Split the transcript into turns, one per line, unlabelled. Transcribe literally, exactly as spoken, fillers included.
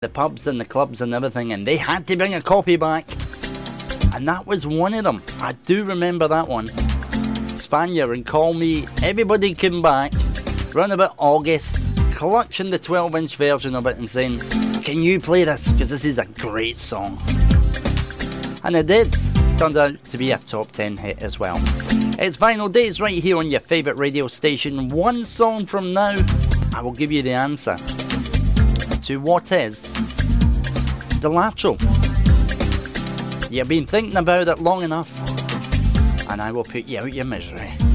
the pubs and the clubs and everything, and they had to bring a copy back. And that was one of them. I do remember that one. Spaniard and Call Me. Everybody came back round about August, clutching the twelve inch version of it and saying, can you play this? Because this is a great song. And it did. Turned out to be a top ten hit as well. It's Vinyl Days right here on your favourite radio station. One song from now, I will give you the answer to what is the lateral. You've been thinking about it long enough, and I will put you out your misery.